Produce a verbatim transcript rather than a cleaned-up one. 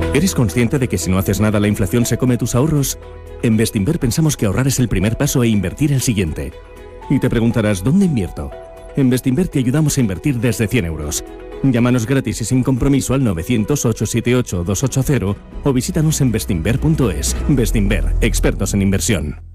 ¿Eres consciente de que si no haces nada la inflación se come tus ahorros? En Bestinver pensamos que ahorrar es el primer paso e invertir el siguiente. Y te preguntarás, ¿dónde invierto? En Bestinver te ayudamos a invertir desde cien euros. Llámanos gratis y sin compromiso al novecientos, ochocientos setenta y ocho, doscientos ochenta o visítanos en bestinver punto es. Bestinver, expertos en inversión.